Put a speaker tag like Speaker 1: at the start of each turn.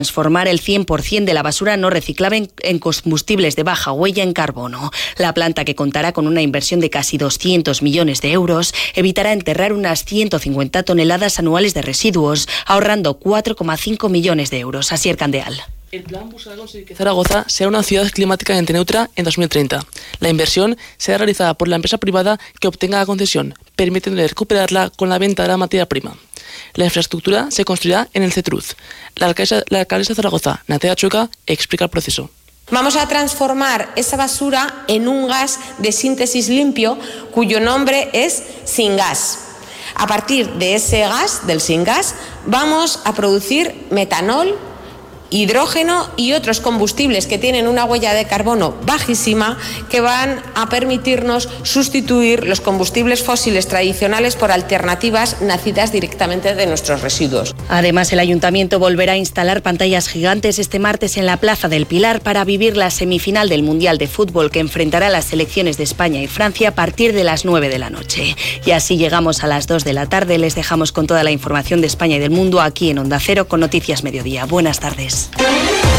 Speaker 1: transformar el 100% de la basura no reciclable en combustibles de baja huella en carbono. La planta, que contará con una inversión de casi 200 millones de euros, evitará enterrar unas 150 toneladas anuales de residuos, ahorrando 4,5 millones de euros. Asier Candeal.
Speaker 2: El plan buscará conseguir que Zaragoza sea una ciudad climáticamente neutra en 2030. La inversión será realizada por la empresa privada que obtenga la concesión, permitiéndole recuperarla con la venta de la materia prima. La infraestructura se construirá en el CETRUZ. La alcaldesa de Zaragoza, Natalia Chueca, explica el proceso.
Speaker 3: Vamos a transformar esa basura en un gas de síntesis limpio cuyo nombre es Syngas. A partir de ese gas, del Syngas, vamos a producir metanol, hidrógeno y otros combustibles que tienen una huella de carbono bajísima, que van a permitirnos sustituir los combustibles fósiles tradicionales por alternativas nacidas directamente de nuestros residuos.
Speaker 1: Además, el Ayuntamiento volverá a instalar pantallas gigantes este martes en la Plaza del Pilar para vivir la semifinal del Mundial de Fútbol, que enfrentará a las selecciones de España y Francia a partir de las 9 de la noche. Y así llegamos a las 2 de la tarde. Les dejamos con toda la información de España y del mundo aquí en Onda Cero con Noticias Mediodía. Buenas tardes.